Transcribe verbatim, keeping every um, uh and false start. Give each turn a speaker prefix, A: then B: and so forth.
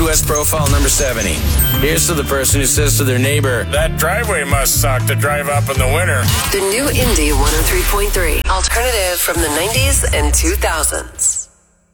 A: Q S profile number seventy. Here's to the person who says to their neighbor,
B: "That driveway must suck to drive up in the winter."
C: The new Indie one oh three point three. Alternative from the nineties and two thousands.